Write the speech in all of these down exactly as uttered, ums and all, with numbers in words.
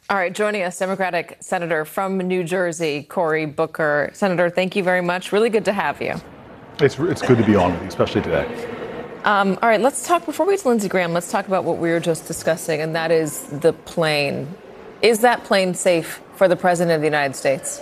All right, joining us, Democratic Senator from New Jersey, Cory Booker. Senator, thank you very much. Really good to have you. It's, it's good to be on with you, especially today. Um, all right, let's talk, before we get to Lindsey Graham, let's talk about what we were just discussing, and that is the plane. Is that plane safe for the President of the United States?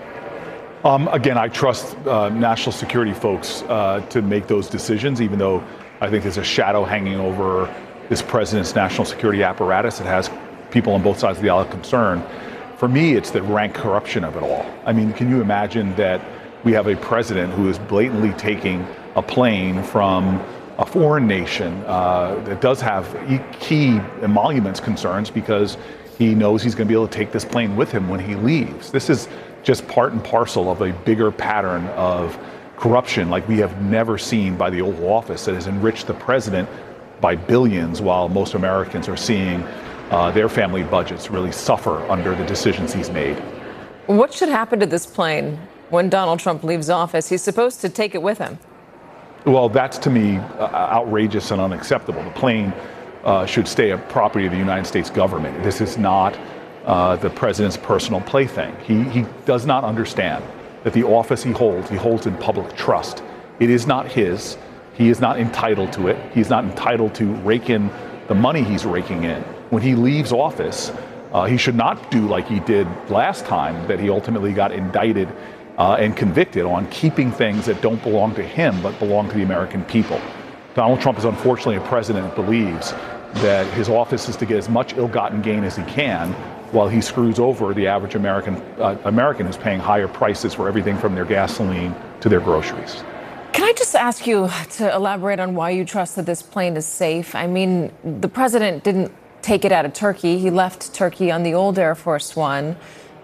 Um, again, I trust uh, national security folks uh, to make those decisions, even though I think there's a shadow hanging over this president's national security apparatus. It has people on both sides of the aisle concerned. For me, it's the rank corruption of it all. I mean, can you imagine that we have a president who is blatantly taking a plane from a foreign nation uh, that does have key emoluments concerns because he knows he's going to be able to take this plane with him when he leaves? This is just part and parcel of a bigger pattern of corruption like we have never seen by the Oval Office that has enriched the president by billions while most Americans are seeing uh, their family budgets really suffer under the decisions he's made. What should happen to this plane when Donald Trump leaves office? He's supposed to take it with him. Well, that's to me uh, outrageous and unacceptable. The plane uh, should stay a property of the United States government. This is not uh, the president's personal plaything. He, he does not understand that the office he holds, he holds in public trust. It is not his. He is not entitled to it. He's not entitled to rake in the money he's raking in. When he leaves office, uh, he should not do like he did last time that he ultimately got indicted uh, and convicted on keeping things that don't belong to him but belong to the American people. Donald Trump is unfortunately a president that believes that his office is to get as much ill-gotten gain as he can while he screws over the average American, uh, American who's paying higher prices for everything from their gasoline to their groceries. Can I just ask you to elaborate on why you trust that this plane is safe? I mean, the president didn't take it out of Turkey. He left Turkey on the old Air Force One.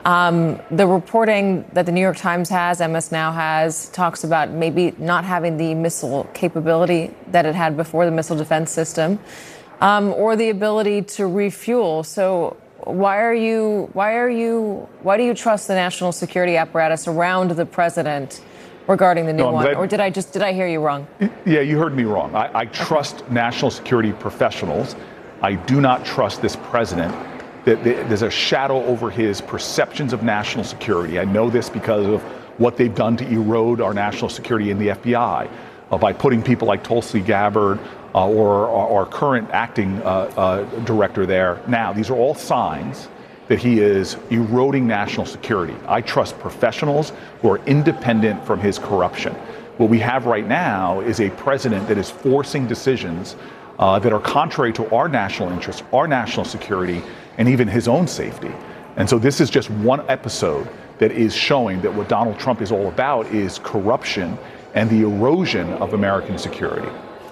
Um, the reporting that the New York Times has, M S Now has, talks about maybe not having the missile capability that it had before, the missile defense system, um, or the ability to refuel. So why are you, why are you, why do you trust the national security apparatus around the president regarding the new no, one? glad, or did I just, did I hear you wrong? Yeah, you heard me wrong. I, I trust okay. national security professionals. I do not trust this president. There's a shadow over his perceptions of national security. I know this because of what they've done to erode our national security in the F B I uh, by putting people like Tulsi Gabbard uh, or our current acting uh, uh, director there. Now, these are all signs that he is eroding national security. I trust professionals who are independent from his corruption. What we have right now is a president that is forcing decisions uh, that are contrary to our national interests, our national security, and even his own safety. And so this is just one episode that is showing that what Donald Trump is all about is corruption and the erosion of American security.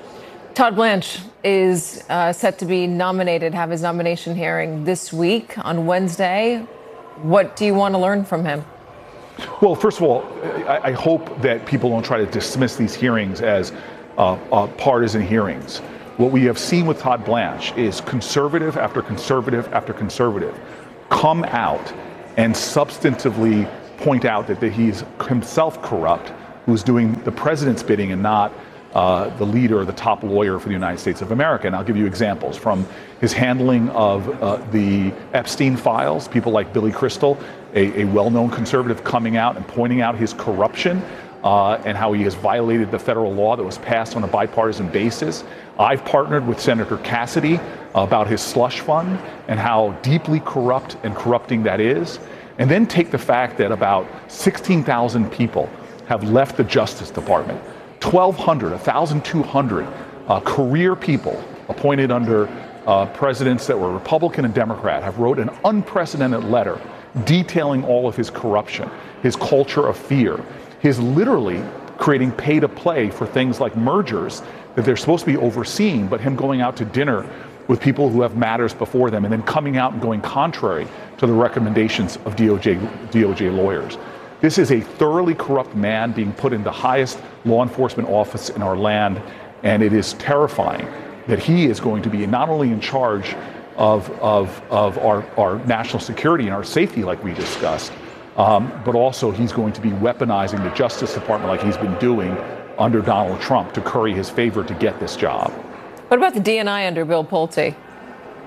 Todd Blanche is uh, set to be nominated, have his nomination hearing this week on Wednesday. What do you want to learn from him? Well, first of all, I, I hope that people don't try to dismiss these hearings as uh, uh, partisan hearings. What we have seen with Todd Blanche is conservative after conservative after conservative come out and substantively point out that, that he's himself corrupt, who's doing the president's bidding and not uh, the leader or the top lawyer for the United States of America. And I'll give you examples from his handling of uh, the Epstein files, people like Billy Crystal, a, a well-known conservative coming out and pointing out his corruption uh, and how he has violated the federal law that was passed on a bipartisan basis. I've partnered with Senator Cassidy about his slush fund and how deeply corrupt and corrupting that is. And then take the fact that about sixteen thousand people have left the Justice Department. twelve hundred, one thousand two hundred uh, career people appointed under uh, presidents that were Republican and Democrat have wrote an unprecedented letter detailing all of his corruption, his culture of fear, his literally creating pay to play for things like mergers that they're supposed to be overseeing, but him going out to dinner with people who have matters before them and then coming out and going contrary to the recommendations of D O J, D O J lawyers. This is a thoroughly corrupt man being put in the highest law enforcement office in our land, and it is terrifying that he is going to be not only in charge of, of, of our, our national security and our safety like we discussed, um, but also he's going to be weaponizing the Justice Department like he's been doing under Donald Trump to curry his favor to get this job. What about the D N I under Bill Pulte?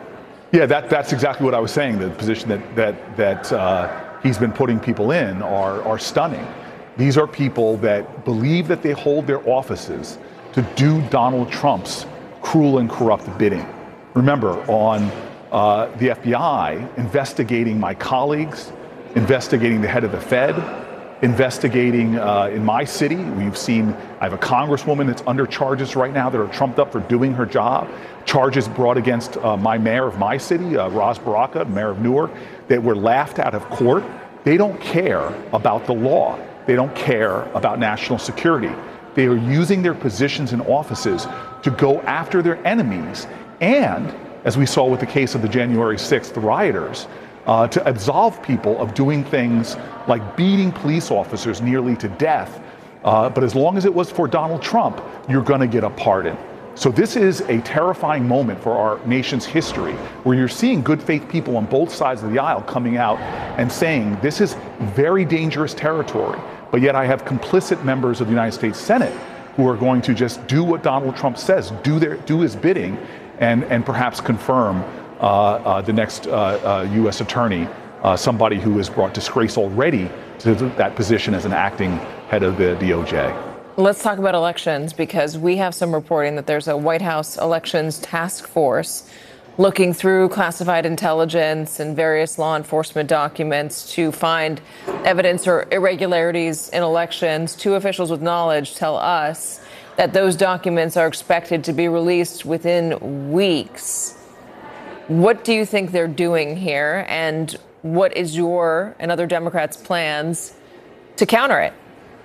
Yeah, that, that's exactly what I was saying. The position that that that uh, he's been putting people in are are stunning. These are people that believe that they hold their offices to do Donald Trump's cruel and corrupt bidding. Remember, on uh, the F B I investigating my colleagues, investigating the head of the Fed, investigating uh, in my city. We've seen, I have a congresswoman that's under charges right now that are trumped up for doing her job. Charges brought against uh, my mayor of my city, uh, Ras Baraka, mayor of Newark, that were laughed out of court. They don't care about the law. They don't care about national security. They are using their positions in offices to go after their enemies. And, as we saw with the case of the January sixth rioters, Uh, to absolve people of doing things like beating police officers nearly to death. Uh, but as long as it was for Donald Trump, you're going to get a pardon. So this is a terrifying moment for our nation's history, where you're seeing good faith people on both sides of the aisle coming out and saying this is very dangerous territory. But yet I have complicit members of the United States Senate who are going to just do what Donald Trump says, do their do his bidding, and and perhaps confirm Uh, uh, the next uh, uh, U S attorney, uh, somebody who has brought disgrace already to that position as an acting head of the D O J. Let's talk about elections, because we have some reporting that there's a White House elections task force looking through classified intelligence and various law enforcement documents to find evidence or irregularities in elections. Two officials with knowledge tell us that those documents are expected to be released within weeks. What do you think they're doing here, and what is your and other Democrats' plans to counter it?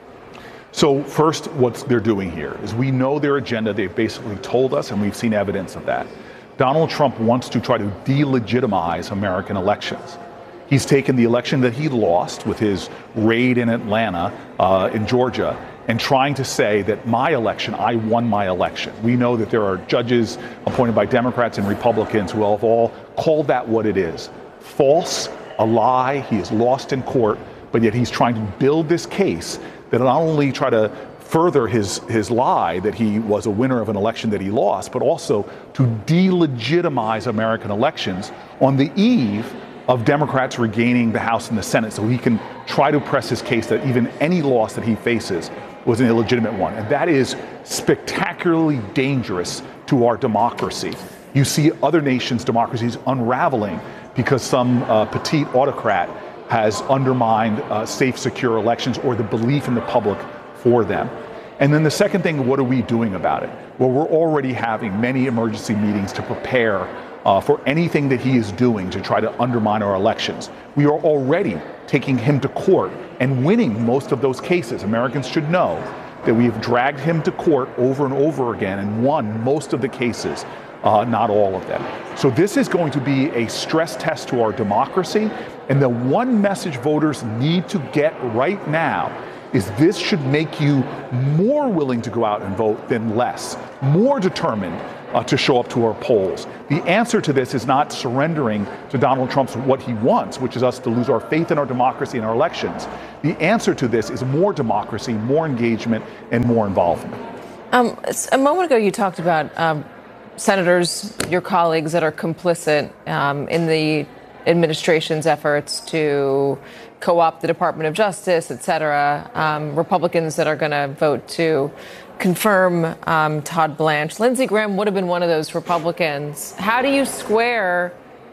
So first, what they're doing here is we know their agenda. They've basically told us, and we've seen evidence of that. Donald Trump wants to try to delegitimize American elections. He's taken the election that he lost with his raid in Atlanta, uh, in Georgia, and trying to say that my election, I won my election. We know that there are judges appointed by Democrats and Republicans who have all called that what it is. False, a lie, he is lost in court, but yet he's trying to build this case that not only try to further his, his lie that he was a winner of an election that he lost, but also to delegitimize American elections on the eve of Democrats regaining the House and the Senate, so he can try to press his case that even any loss that he faces was an illegitimate one. And that is spectacularly dangerous to our democracy. You see other nations' democracies unraveling because some uh, petite autocrat has undermined uh, safe, secure elections or the belief in the public for them. And then the second thing, what are we doing about it? Well, we're already having many emergency meetings to prepare Uh, for anything that he is doing to try to undermine our elections. We are already taking him to court and winning most of those cases. Americans should know that we have dragged him to court over and over again and won most of the cases, uh, not all of them. So this is going to be a stress test to our democracy. And the one message voters need to get right now is this should make you more willing to go out and vote than less, more determined uh, to show up to our polls. The answer to this is not surrendering to Donald Trump's what he wants, which is us to lose our faith in our democracy and our elections. The answer to this is more democracy, more engagement, and more involvement. Um, a moment ago, you talked about um, senators, your colleagues that are complicit um, in the administration's efforts to co-opt the Department of Justice, et cetera, um, Republicans that are going to vote to confirm um, Todd Blanche. Lindsey Graham would have been one of those Republicans. How do you square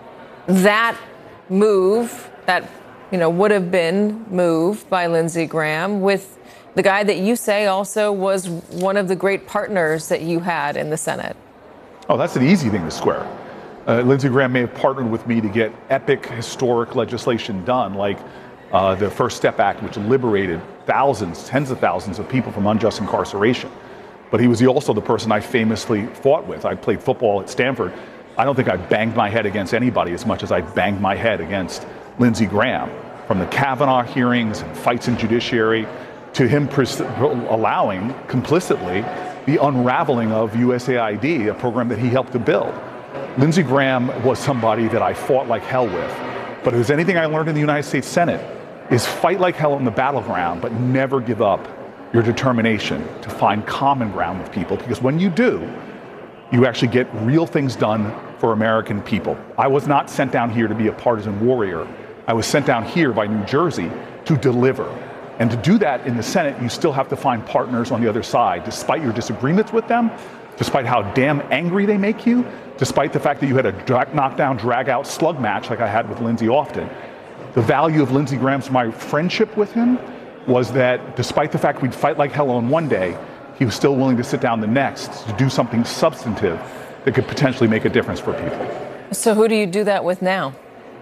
that move, that you know would have been move by Lindsey Graham, with the guy that you say also was one of the great partners that you had in the Senate? Oh, that's an easy thing to square. Uh, Lindsey Graham may have partnered with me to get epic historic legislation done, like uh, the First Step Act, which liberated thousands, tens of thousands of people from unjust incarceration. But he was the, also the person I famously fought with. I played football at Stanford. I don't think I banged my head against anybody as much as I banged my head against Lindsey Graham. From the Kavanaugh hearings and fights in judiciary to him pres- allowing complicitly the unraveling of U S A I D, a program that he helped to build. Lindsey Graham was somebody that I fought like hell with. But if there's anything I learned in the United States Senate, is fight like hell on the battleground, but never give up your determination to find common ground with people. Because when you do, you actually get real things done for American people. I was not sent down here to be a partisan warrior. I was sent down here by New Jersey to deliver. And to do that in the Senate, you still have to find partners on the other side, despite your disagreements with them, despite how damn angry they make you, despite the fact that you had a drag, knockdown, drag-out slug match like I had with Lindsey Often. The value of Lindsey Graham's, my friendship with him, was that despite the fact we'd fight like hell on one day, he was still willing to sit down the next to do something substantive that could potentially make a difference for people. So who do you do that with now?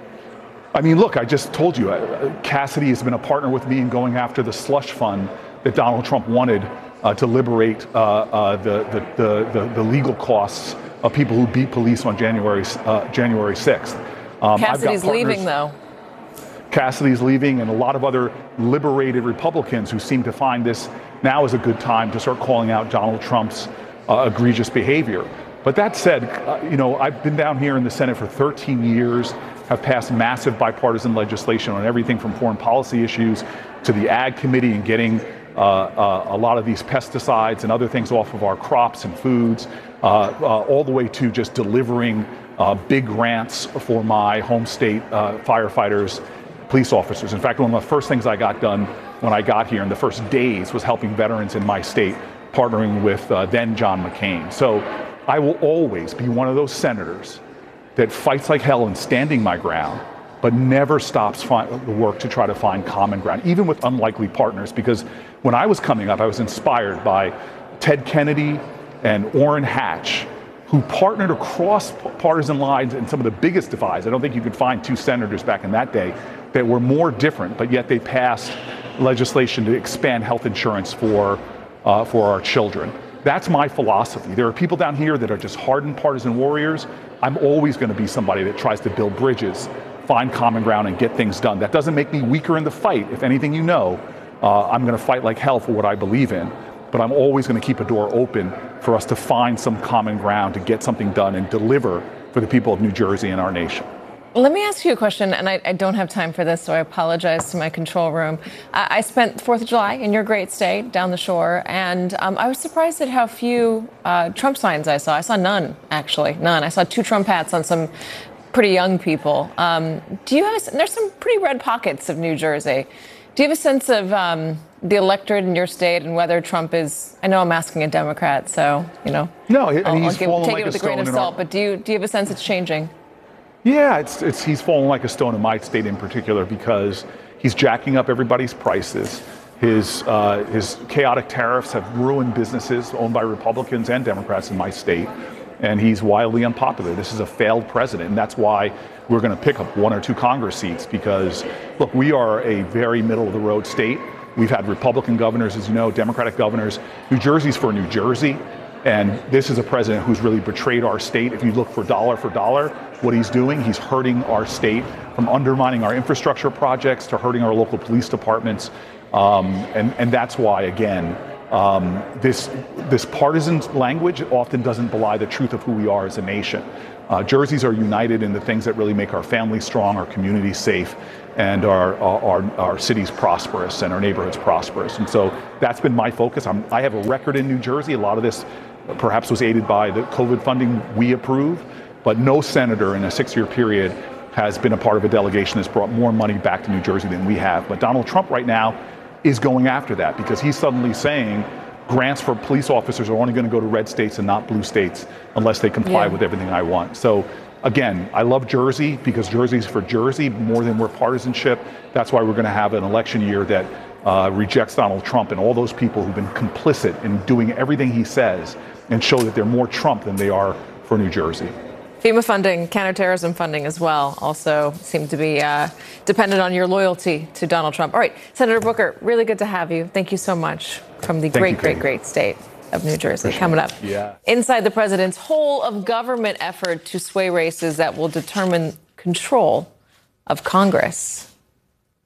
I mean, look, I just told you, uh, Cassidy has been a partner with me in going after the slush fund that Donald Trump wanted uh, to liberate uh, uh, the, the, the, the, the legal costs of people who beat police on January, uh, January sixth. Um, Cassidy's leaving, though. Cassidy's leaving, and a lot of other liberated Republicans who seem to find this now is a good time to start calling out Donald Trump's uh, egregious behavior. But that said, uh, you know, I've been down here in the Senate for thirteen years, have passed massive bipartisan legislation on everything from foreign policy issues to the Ag Committee and getting uh, uh, a lot of these pesticides and other things off of our crops and foods, uh, uh, all the way to just delivering uh, big grants for my home state uh, firefighters, police officers. In fact, one of the first things I got done when I got here in the first days was helping veterans in my state, partnering with uh, then John McCain. So I will always be one of those senators that fights like hell and standing my ground, but never stops the work to try to find common ground, even with unlikely partners. Because when I was coming up, I was inspired by Ted Kennedy and Orrin Hatch, who partnered across partisan lines in some of the biggest divides. I don't think you could find two senators back in that day that were more different, but yet they passed legislation to expand health insurance for, uh, for our children. That's my philosophy. There are people down here that are just hardened partisan warriors. I'm always going to be somebody that tries to build bridges, find common ground, and get things done. That doesn't make me weaker in the fight. If anything, you know, uh, I'm going to fight like hell for what I believe in. But I'm always going to keep a door open for us to find some common ground to get something done and deliver for the people of New Jersey and our nation. Let me ask you a question, and I, I don't have time for this, so I apologize to my control room. Uh, I spent fourth of July in your great state down the shore, and um, I was surprised at how few uh, Trump signs I saw. I saw none, actually, none. I saw two Trump hats on some pretty young people. Um, do you have? A, there's some pretty red pockets of New Jersey. Do you have a sense of um, the electorate in your state and whether Trump is? I know I'm asking a Democrat, so you know. No, and I'll, he's I'll give, fallen take like it with a a grain of stone salt. our... But do you do you have a sense it's changing? Yeah, it's, it's, he's fallen like a stone in my state in particular because he's jacking up everybody's prices. His, uh, his chaotic tariffs have ruined businesses owned by Republicans and Democrats in my state, and he's wildly unpopular. This is a failed president, and that's why we're going to pick up one or two Congress seats because, look, we are a very middle-of-the-road state. We've had Republican governors, as you know, Democratic governors. New Jersey's for New Jersey. And this is a president who's really betrayed our state. If you look for dollar for dollar, what he's doing, he's hurting our state from undermining our infrastructure projects to hurting our local police departments. Um, and, and that's why, again, um, this, this partisan language often doesn't belie the truth of who we are as a nation. Uh, Jerseys are united in the things that really make our families strong, our communities safe, and our, our, our cities prosperous and our neighborhoods prosperous. And so that's been my focus. I'm, I have a record in New Jersey. A lot of this perhaps was aided by the COVID funding we approve, but no senator in a six-year period has been a part of a delegation that's brought more money back to New Jersey than we have. But Donald Trump right now is going after that because he's suddenly saying grants for police officers are only going to go to red states and not blue states unless they comply yeah. with everything I want. So again, I love Jersey because Jersey's for Jersey more than we're partisanship. That's why we're going to have an election year that uh, rejects Donald Trump and all those people who've been complicit in doing everything he says and show that they're more Trump than they are for New Jersey. FEMA funding, counterterrorism funding as well, also seem to be uh, dependent on your loyalty to Donald Trump. All right, Senator Booker, really good to have you. Thank you so much from the Thank great, you, great, great state of New Jersey. Appreciate Coming it. up, yeah. inside the president's whole of government effort to sway races that will determine control of Congress.